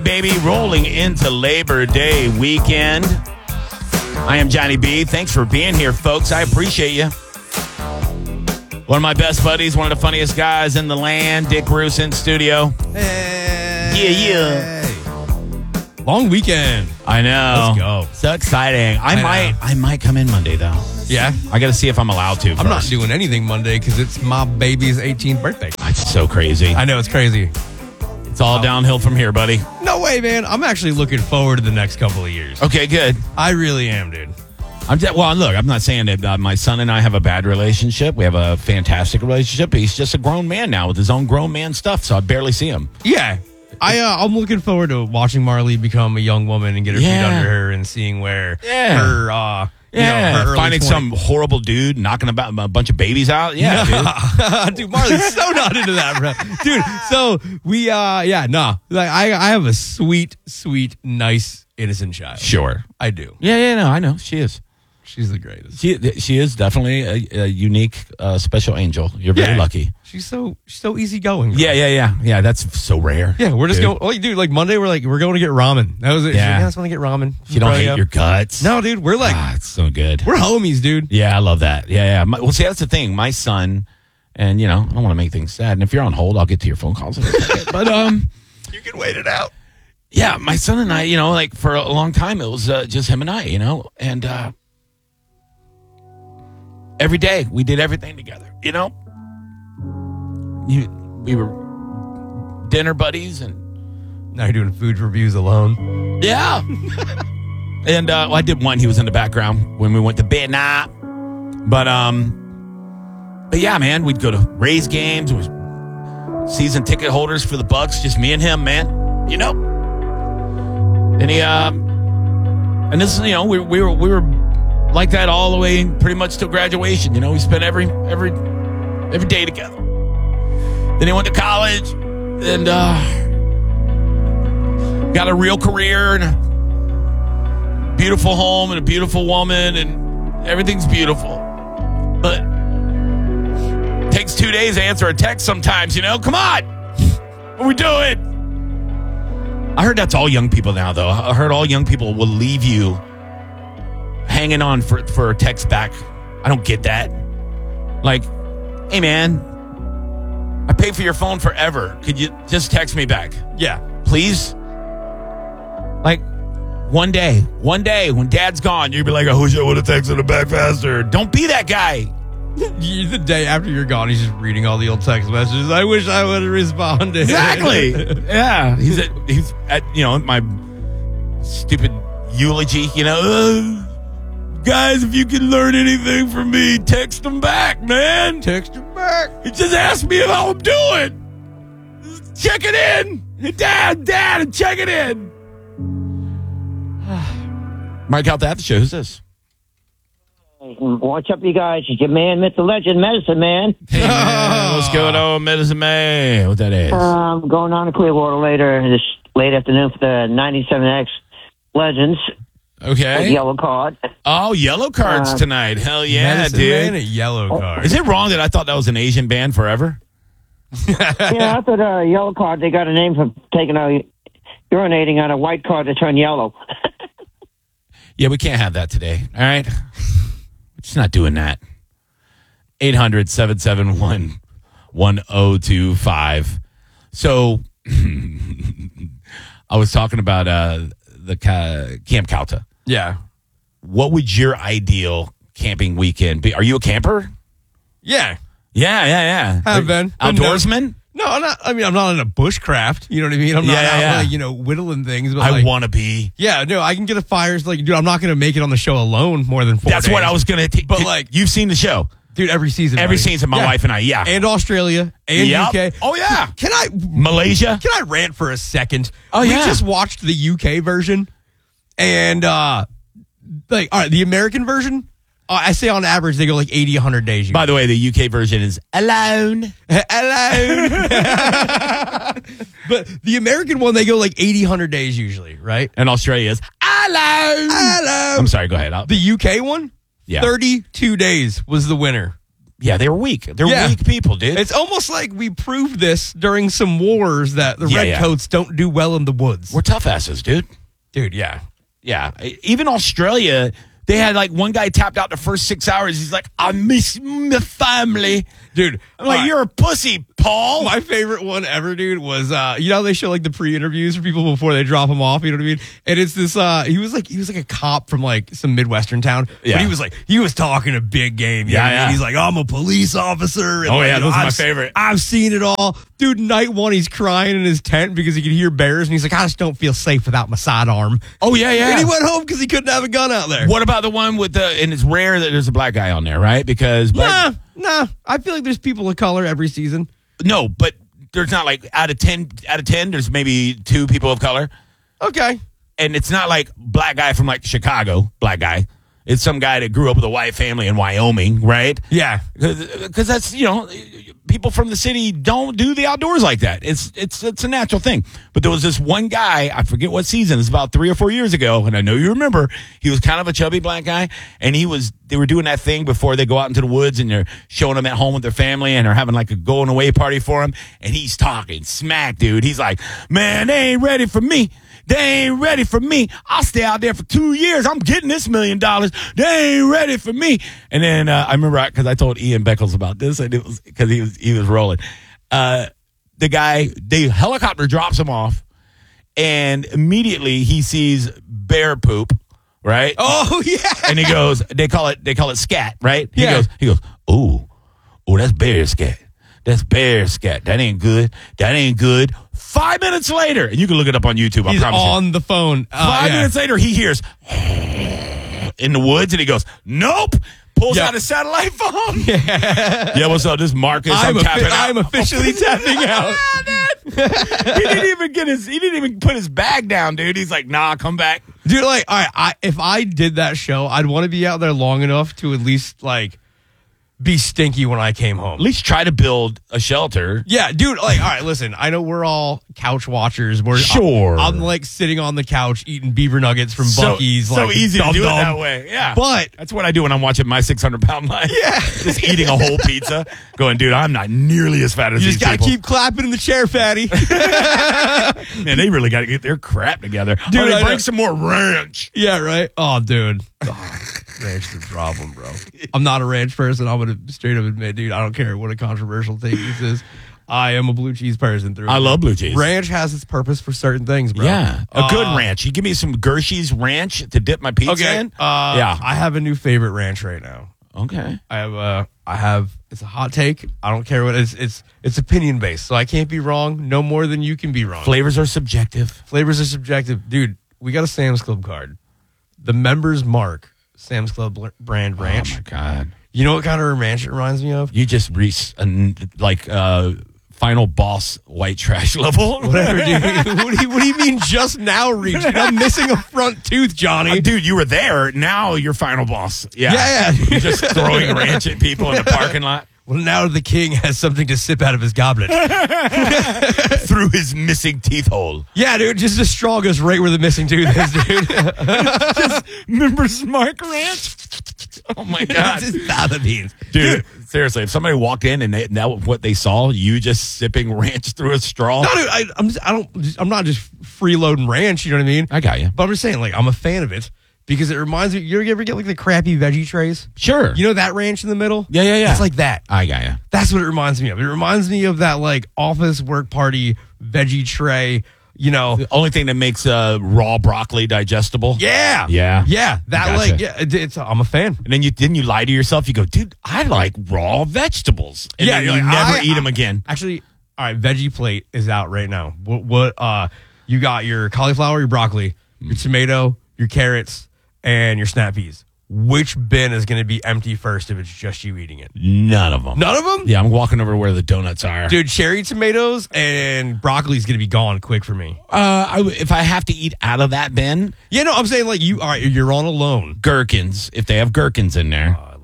baby. Rolling into Labor Day weekend. I am Johnny B. Thanks for being here, folks. I appreciate you. One of my best buddies, one of the funniest guys in the land, Dick Bruce in studio. Hey. Yeah. Long weekend. I know. Let's go. So exciting. I might come in Monday, though. Yeah. I got to see if I'm allowed to. I'm not doing anything Monday because it's my baby's 18th birthday. It's so crazy. I know, it's crazy. It's all downhill from here, buddy. No way, man. I'm actually looking forward to the next couple of years. Okay, good. I really am, dude. Well, look, I'm not saying that my son and I have a bad relationship. We have a fantastic relationship. He's just a grown man now with his own grown man stuff, so I barely see him. Yeah. I'm looking forward to watching Marley become a young woman and get her feet under her and seeing where her her finding 20s. some horrible dude knocking about a bunch of babies out. Yeah, dude. Dude, Marley's so not into that, bro. Dude, so we, Like, I have a sweet, nice, innocent child. Sure. I do. Yeah, no, I know. She is. She's the greatest. She is definitely a unique, special angel. You're very lucky. She's so easygoing. Yeah. That's so rare. Yeah, we're just going. Oh, dude, like Monday, we're going to get ramen. That was it. Yeah, I just want to get ramen. You don't hate your guts. No, dude, we're like, it's so good. We're homies, dude. Yeah, I love that. Yeah. Well, see, that's the thing. My son, and I don't want to make things sad. And if you're on hold, I'll get to your phone calls in a second. But you can wait it out. Yeah, my son and I, like for a long time, it was just him and I, and. Every day we did everything together, we were dinner buddies, and now you're doing food reviews alone. Yeah. And I did one. He was in the background when we went to Vietnam, but yeah, man, we'd go to Rays games. It was season ticket holders for the Bucks, just me and him, man. And he and this is we were like that all the way pretty much till graduation. We spent every day together. Then he went to college and got a real career and a beautiful home and a beautiful woman, and everything's beautiful. But it takes 2 days to answer a text sometimes, Come on! What are we doing? I heard that's all young people now, though. I heard all young people will leave you hanging on for a text back. I don't get that. Like, hey, man, I paid for your phone forever. Could you just text me back? Yeah. Please? Like, one day when Dad's gone, you'd be like, I wish I would have texted him back faster. Don't be that guy. The day after you're gone, he's just reading all the old text messages. I wish I would have responded. Exactly. Yeah. He's at my stupid eulogy, guys, if you can learn anything from me, text him back, man. Text him back. Just ask me how I'm doing. Just check it in. Dad, check it in. Mike out the after show. Who's this? What's up, you guys? It's your man, myth, the legend, Medicine Man. Hey, man. What's going on, Medicine Man? What that is? Going on to Clearwater later this late afternoon for the 97X Legends. Okay. Yellow card. Oh, yellow cards tonight. Hell yeah, Medicine dude. Man, a yellow card. Is it wrong that I thought that was an Asian band forever? Yeah, I thought yellow card, they got a name for urinating on a white card to turn yellow. Yeah, we can't have that today. All right? We're just not doing that. 800-771-1025. So, I was talking about the Camp Calta. Yeah. What would your ideal camping weekend be? Are you a camper? Yeah. Yeah. Have been. Outdoorsman? No, I'm not. I mean, I'm not in a bushcraft. You know what I mean? I'm not out, whittling things. But I want to be. Yeah, no, I can get a fire. Like, dude, I'm not going to make it on the show alone more than 4 days. That's what I was going to take. But, like, you've seen the show. Dude, every season. Every season, my wife and I, yeah. And Australia, and UK. Oh, yeah. Malaysia? Can I rant for a second? Oh, yeah. We just watched the UK version. And, all right, the American version, I say on average, they go like 80, 100 days. Usually. By the way, the UK version is alone. Alone. But the American one, they go like 80, 100 days usually, right? And Australia is alone. Alone. I'm sorry, go ahead. The UK one? Yeah. 32 days was the winner. Yeah, they were weak. They're weak people, dude. It's almost like we proved this during some wars that the Yeah, redcoats don't do well in the woods. We're tough asses, dude. Dude, yeah. Yeah. Even Australia, they had like one guy tapped out the first 6 hours. He's like, I miss my family. Dude, I'm like, you're a pussy, Paul. my favorite one ever, dude, was you know how they show like the pre-interviews for people before they drop them off, you know what I mean? And it's this he was like a cop from like some Midwestern town. Yeah. But he was talking a big game. You know what I mean? Yeah. He's like, I'm a police officer. And Oh, like, yeah, you know, those are my favorite. I've seen it all. Dude, night one, he's crying in his tent because he could hear bears, and he's like, I just don't feel safe without my sidearm. Oh, yeah, yeah. And he went home because he couldn't have a gun out there. What about the one with and it's rare that there's a black guy on there, right? Because Nah. I feel like there's people of color every season. no, but there's not like out of 10, there's maybe 2 people of color. Okay. And it's not like black guy from like Chicago, black guy. It's some guy that grew up with a white family in Wyoming, right? Yeah. Because that's, people from the city don't do the outdoors like that. It's a natural thing. But there was this one guy, I forget what season, it's about 3 or 4 years ago, and I know you remember, he was kind of a chubby black guy, and they were doing that thing before they go out into the woods, and they're showing them at home with their family, and they're having like a going away party for him, and he's talking smack, dude. He's like, man, they ain't ready for me. They ain't ready for me. I'll stay out there for 2 years. I'm getting this $1 million. They ain't ready for me. And then I remember because I told Ian Beckles about this, and it was because he was rolling. The helicopter drops him off, and immediately he sees bear poop, right? Oh yeah. And he goes, they call it scat, right? Yeah. He goes, oh, that's bear scat. That's bear scat. That ain't good. That ain't good. 5 minutes later, and you can look it up on YouTube. I He's promise on you. the phone. 5 minutes later, he hears in the woods, and he goes, "Nope." Pulls out his satellite phone. Yeah, what's up? This is Marcus. I'm tapping out. I'm officially tapping out. He didn't even put his bag down, dude. He's like, nah, come back. Dude, like, all right, if I did that show, I'd want to be out there long enough to at least like be stinky when I came home. At least try to build a shelter. Yeah, dude, like, all right, listen, I know we're all couch watchers. Sure. I'm like sitting on the couch eating beaver nuggets from Buc-ee's. So like, easy to do it dum-dum. that way. Yeah. But that's what I do when I'm watching My 600-Pound Life. Yeah. Just eating a whole pizza, going, dude, I'm not nearly as fat as you these just got to people. keep clapping in the chair, fatty. Man, they really got to get their crap together. Dude, Dude, I bring know. some more ranch. Yeah, right? Oh, dude. Ranch is the problem, bro. I'm not a ranch person. I'm going to straight up admit, dude, I don't care what a controversial take this is. I am a blue cheese person. I love blue cheese. Ranch has its purpose for certain things, bro. Yeah. A good ranch. You give me some Gershie's ranch to dip my pizza in? Yeah. I have a new favorite ranch right now. Okay. I have it's a hot take. I don't care what it's opinion based. So I can't be wrong no more than you can be wrong. Flavors are subjective. Flavors are subjective. Dude, we got a Sam's Club card. The Members Mark Sam's Club brand ranch. Oh, my God. You know what kind of ranch it reminds me of? You just reached, final boss white trash level. Whatever, dude. What do you mean just now reached? I'm missing a front tooth, Johnny. Dude, you were there. Now you're final boss. Yeah. Yeah. You're just throwing ranch at people in the parking lot. Well, now the king has something to sip out of his goblet. Through his missing teeth hole. Yeah, dude. Just the straw goes right where the missing tooth is, dude. Just Members Mark ranch. Oh, my God. Just fava beans. Dude, seriously, if somebody walked in and that was what they saw, you just sipping ranch through a straw. No, dude, I'm not just freeloading ranch, you know what I mean? I got you. But I'm just saying, like, I'm a fan of it because it reminds me, you ever get like the crappy veggie trays? Sure. You know that ranch in the middle? Yeah. It's like that. I got you. That's what it reminds me of. It reminds me of that like office work party veggie tray, you know. The only thing that makes raw broccoli digestible. Yeah. Gotcha. That like, yeah, I'm a fan. And then didn't you lie to yourself? You go, dude, I like raw vegetables. And Yeah, then you're you like, never eat them again. Actually, all right, Veggie Plate is out right now. What you got your cauliflower, your broccoli, your tomato, your carrots, and your snap peas. Which bin is going to be empty first if it's just you eating it? None of them. None of them? Yeah, I'm walking over where the donuts are. Dude, cherry tomatoes and broccoli is going to be gone quick for me. If I have to eat out of that bin, Yeah, no, I'm saying like all right, you're on a loan. gherkins, if they have gherkins in there. Oh, I love gherkins.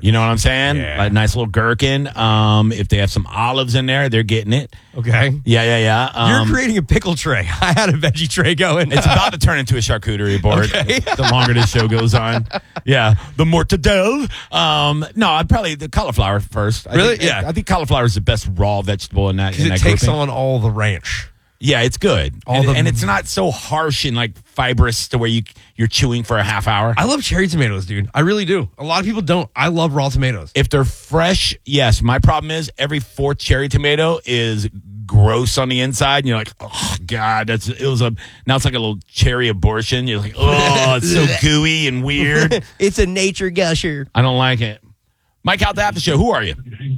You know what I'm saying? Yeah. A nice little gherkin. If they have some olives in there, they're getting it. Okay. Yeah. You're creating a pickle tray. I had a veggie tray going. It's about to turn into a charcuterie board the longer this show goes on. Yeah. The mortadelle. No, I'd probably the cauliflower first. Really? I think cauliflower is the best raw vegetable in that. Because it takes on all the ranch. Yeah, it's good. And it's not so harsh and like fibrous to where you're chewing for a half hour. I love cherry tomatoes, dude. I really do. A lot of people don't. I love raw tomatoes. If they're fresh, yes. My problem is every fourth cherry tomato is gross on the inside, and you're like, oh God, now it's like a little cherry abortion. You're like, oh, it's so gooey and weird. It's a nature gusher. I don't like it. Mike out the after show. Who are you?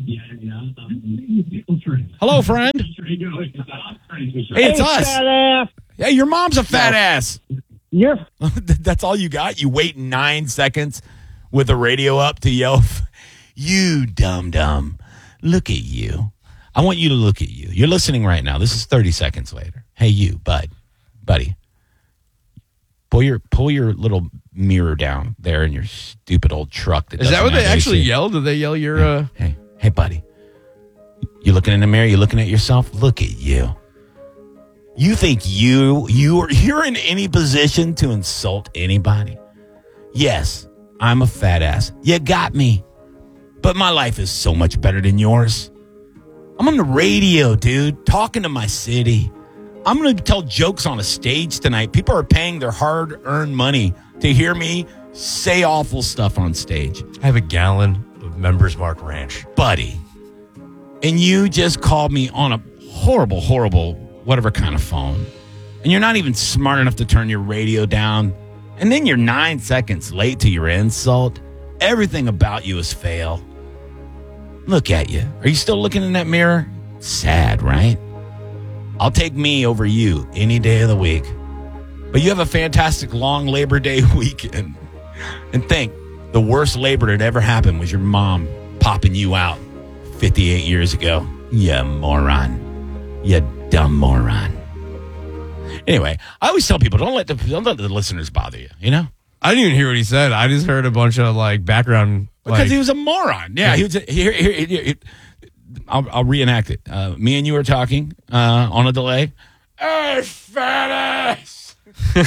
Hello, friend. Hey, it's us. Fat ass. Hey, your mom's a fat ass. You're That's all you got? You wait 9 seconds with the radio up to yell, you dum-dum. Look at you. I want you to look at you. You're listening right now. This is 30 seconds later. Hey, you, buddy. Pull your little mirror down there in your stupid old truck. Is that what they actually yelled? Did they yell your... Hey, buddy. You looking in the mirror? You looking at yourself? Look at you. You think you're in any position to insult anybody? Yes, I'm a fat ass. You got me. But my life is so much better than yours. I'm on the radio, dude, talking to my city. I'm going to tell jokes on a stage tonight. People are paying their hard-earned money to hear me say awful stuff on stage. I have a gallon of Members Mark Ranch. Buddy. And you just called me on a horrible, whatever kind of phone. And you're not even smart enough to turn your radio down. And then you're 9 seconds late to your insult. Everything about you is fail. Look at you. Are you still looking in that mirror? Sad, right? I'll take me over you any day of the week. But you have a fantastic long Labor Day weekend. And think, the worst labor that ever happened was your mom popping you out 58 years ago. You moron. You dumb moron. Anyway, I always tell people, don't let the listeners bother you, you know? I didn't even hear what he said. I just heard a bunch of background. Because he was a moron. Yeah, he was. Here, I'll reenact it. Me and you were talking on a delay. Hey, fat ass.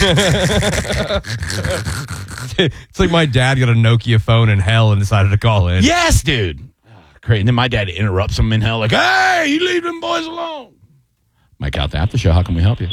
It's like my dad got a Nokia phone in hell and decided to call in. Yes, dude. Great. And then my dad interrupts him in hell like, hey, you leave them boys alone. Mike out the after show. How can we help you?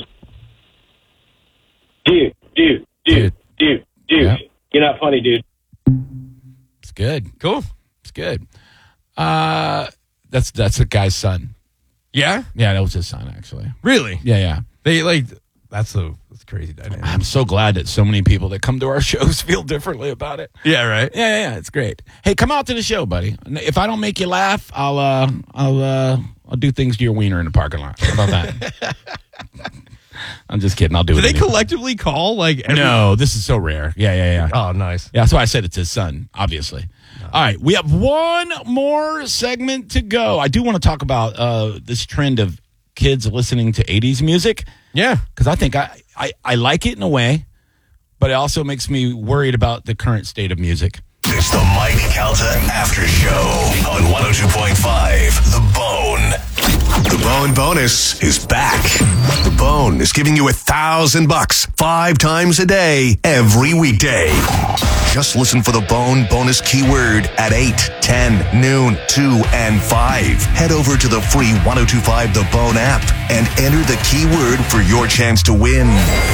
Dude. Yeah. You're not funny, dude. It's good. Cool. It's good. That's the guy's son. Yeah? Yeah, that was his son, actually. Really? Yeah. They that's crazy dynamic. I'm so glad that so many people that come to our shows feel differently about it. Yeah, right? Yeah, it's great. Hey, come out to the show, buddy. If I don't make you laugh, I'll do things to your wiener in the parking lot. How about that? I'm just kidding. I'll do it. Do they anyway. collectively call No, this is so rare. Yeah. Oh, nice. Yeah, that's why I said it's his son, obviously. All right, we have one more segment to go. I do want to talk about this trend of kids listening to 80s music. Yeah. Because I think I like it in a way, but it also makes me worried about the current state of music. It's the Mike Calta After Show on 102.5 The Bone. The Bone Bonus is back. The Bone is giving you $1,000 5 times a day, every weekday. Just listen for the Bone Bonus keyword at 8, 10, noon, 2, and 5. Head over to the free 102.5 The Bone app and enter the keyword for your chance to win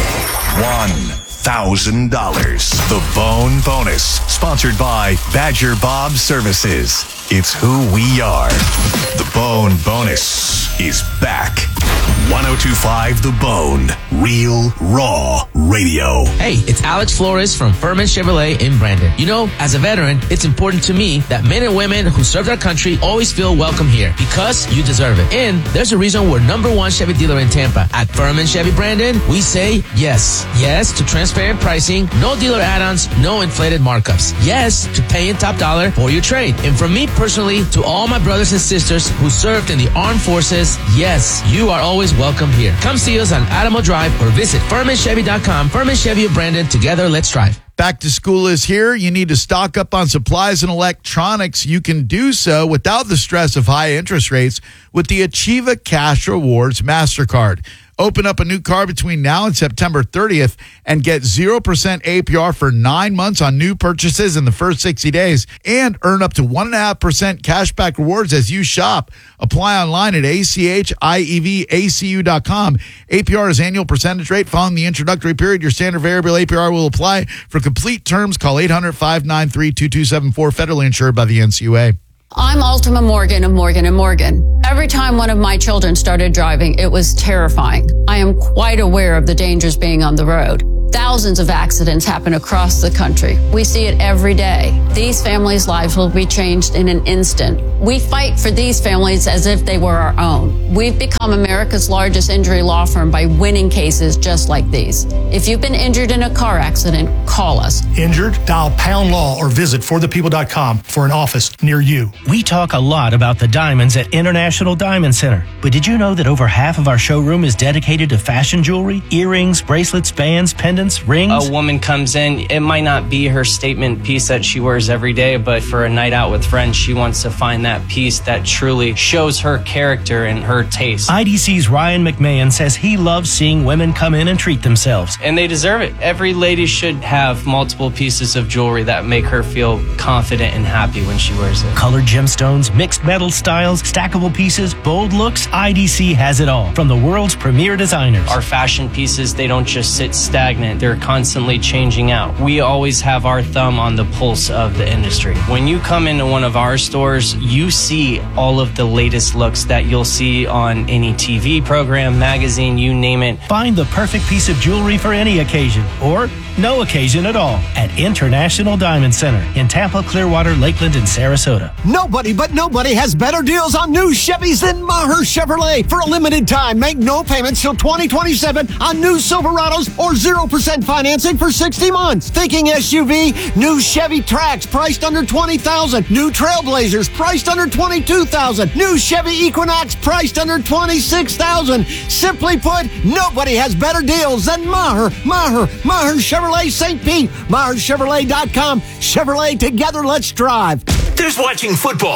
$1,000. The Bone Bonus, sponsored by Badger Bob Services. It's who we are. The Bone Bonus is back. 102.5 The Bone. Real, raw radio. Hey, it's Alex Flores from Furman Chevrolet in Brandon. You know, as a veteran, it's important to me that men and women who served our country always feel welcome here because you deserve it. And there's a reason we're #1 Chevy dealer in Tampa. At Furman Chevy Brandon, we say yes. Yes to transparent pricing, no dealer add-ons, no inflated markups. Yes to paying top dollar for your trade. And from me personally to all my brothers and sisters who served in the armed forces, yes, you are always welcome here. Come see us on Adamo Drive or visit FurmanChevy.com Chevrolet.com. Furman Chevy of Brandon. Together, let's drive. Back to school is here. You need to stock up on supplies and electronics. You can do so without the stress of high interest rates with the Achieva Cash Rewards MasterCard. Open up a new card between now and September 30th and get 0% APR for 9 months on new purchases in the first 60 days and earn up to 1.5% cashback rewards as you shop. Apply online at ACHIEVACU.com. APR is annual percentage rate. Following the introductory period, your standard variable APR will apply. For complete terms, call 800-593-2274, federally insured by the NCUA. I'm Ultima Morgan of Morgan & Morgan. Every time one of my children started driving, it was terrifying. I am quite aware of the dangers being on the road. Thousands of accidents happen across the country. We see it every day. These families' lives will be changed in an instant. We fight for these families as if they were our own. We've become America's largest injury law firm by winning cases just like these. If you've been injured in a car accident, call us. Injured? Dial #law or visit forthepeople.com for an office near you. We talk a lot about the diamonds at International Diamond Center, but did you know that over half of our showroom is dedicated to fashion jewelry, earrings, bracelets, bands, pendants, rings? A woman comes in, it might not be her statement piece that she wears every day, but for a night out with friends, she wants to find that piece that truly shows her character and her taste. IDC's Ryan McMahon says he loves seeing women come in and treat themselves. And they deserve it. Every lady should have multiple pieces of jewelry that make her feel confident and happy when she wears it. Colored gemstones, mixed metal styles, stackable pieces, bold looks, IDC has it all from the world's premier designers. Our fashion pieces, they don't just sit stagnant. They're constantly changing out. We always have our thumb on the pulse of the industry. When you come into one of our stores, you see all of the latest looks that you'll see on any TV program, magazine, you name it. Find the perfect piece of jewelry for any occasion or no occasion at all at International Diamond Center in Tampa, Clearwater, Lakeland, and Sarasota. Nobody has better deals on new Chevys than Maher Chevrolet. For a limited time, make no payments till 2027 on new Silverados or 0% financing for 60 months. Thinking SUV? New Chevy Trax priced under $20,000. New Trailblazers priced under $22,000. New Chevy Equinox priced under $26,000. Simply put, nobody has better deals than Maher Chevrolet St. Pete. MaherChevrolet.com. Chevrolet, together, let's drive. There's watching football.